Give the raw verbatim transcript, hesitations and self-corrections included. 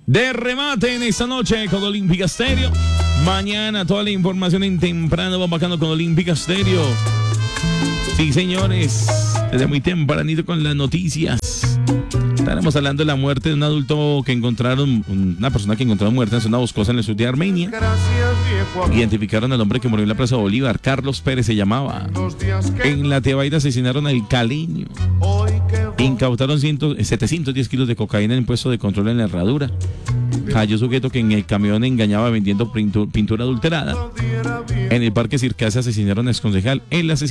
De remate en esta noche con Olímpica Stereo. Mañana toda la información en temprano va bacano con Olímpica Stereo. Sí, señores, desde muy tempranito con las noticias. Estaremos hablando de la muerte de un adulto que encontraron, una persona que encontraron muerta en zona boscosa en el sur de Armenia. Identificaron al hombre que murió en la Plaza Bolívar. Carlos Pérez se llamaba. En la Tebaida asesinaron al caleño. Incautaron setecientos diez kilos de cocaína en puesto de control en la Herradura. Cayó sujeto que en el camión engañaba vendiendo pintura adulterada. En el Parque Circasa asesinaron a exconcejal. El asesinato